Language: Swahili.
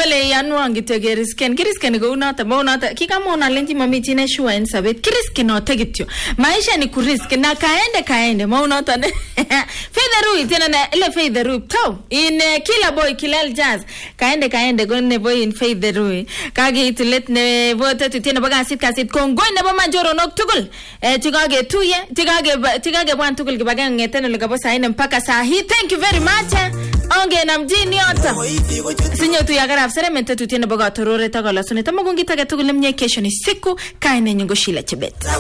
Kale yanwa ngitege risken go unata maunata kikamona lenji mamiti na shua en sabet kirisken no tegityo maisha ni kurisk na kaende maunata Featherui tena na ile Featherui to in kila boy kilal jazz kaende gonne boy in Featherui kage itilet ne vote tena baga kasit kongoy ne ba manjoro nok tugul tigage tuye tigage bwan tugul kibaga ngetene legabo saine mpaka saa hii. Thank you very much. Onge na mjini ota sinyo tu ya garaf sere mente tu tena baga torore tagala suneta magungi taga tugul mnye kesho ni siku kaine nyungo shila chebet.